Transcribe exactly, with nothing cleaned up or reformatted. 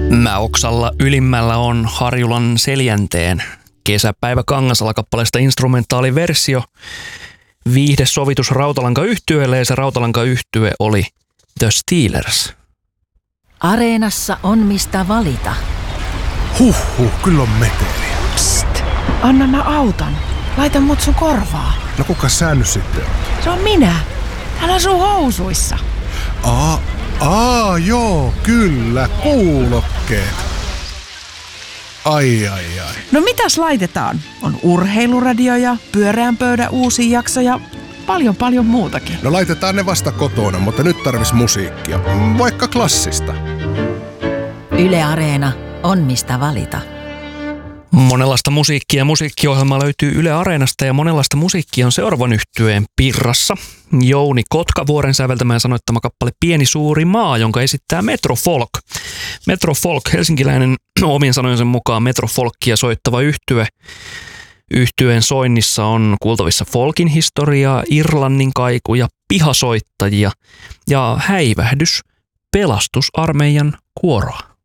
Mäoksalla ylimmällä on Harjulan Seljänteen Kesäpäivä Kangasala-kappaleesta instrumentaaliversio. Viihdesovitus Rautalanka-yhtyeelle ja se Rautalanka-yhtye oli The Steelers. Areenassa on mistä valita. Huhhuh, kyllä on meteliä. Psst, anna mä autan. Laita mut sun korvaa. No kuka sä nyt sitten? Se on minä. Täällä on sun housuissa. Aa, aa, joo, kyllä, kuulokkeet. Ai, ai, ai. No mitäs laitetaan? On urheiluradio ja pyöreän pöydän uusi jakso ja paljon paljon muutakin. No laitetaan ne vasta kotona, mutta nyt tarvis musiikkia. Vaikka klassista. Yle Areena on mistä valita. Monenlaista musiikkia. Musiikkiohjelma löytyy Yle Areenasta ja monenlaista musiikkia on seuraavan yhtyeen Pirrassa. Jouni Kotkavuoren säveltämä ja sanoittama kappale Pieni suuri maa, jonka esittää Metro Folk. Metro Folk, helsinkiläinen omien sanojensa mukaan Metro Folkia soittava yhtye. Yhtyeen soinnissa on kuultavissa folkin historiaa, Irlannin kaikuja, pihasoittajia ja häivähdys pelastusarmeijan kuoroa.